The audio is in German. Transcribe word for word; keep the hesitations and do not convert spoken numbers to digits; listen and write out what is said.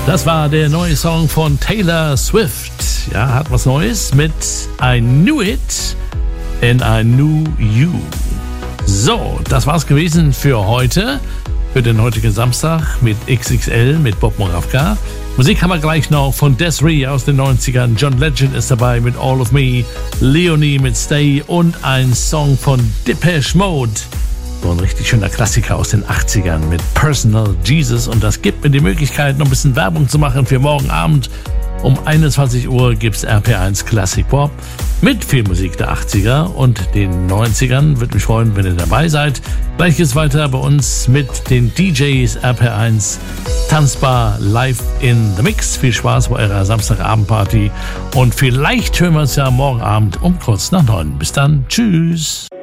Das war der neue Song von Taylor Swift. Ja, hat was Neues mit I Knew It and I Knew You. So, das war's gewesen für heute, für den heutigen Samstag mit X X L mit Bob Moravka. Musik haben wir gleich noch von Des'ree aus den neunzigern. John Legend ist dabei mit All of Me, Leonie mit Stay und ein Song von Depeche Mode. So ein richtig schöner Klassiker aus den achtzigern mit Personal Jesus. Und das gibt mir die Möglichkeit, noch ein bisschen Werbung zu machen für morgen Abend. Um einundzwanzig Uhr gibt's R P eins Classic Pop mit viel Musik der achtziger und den neunzigern. Würde mich freuen, wenn ihr dabei seid. Gleich geht's weiter bei uns mit den D Js R P eins Tanzbar live in the Mix. Viel Spaß bei eurer Samstagabendparty und vielleicht hören wir uns ja morgen Abend um kurz nach neun. Bis dann. Tschüss.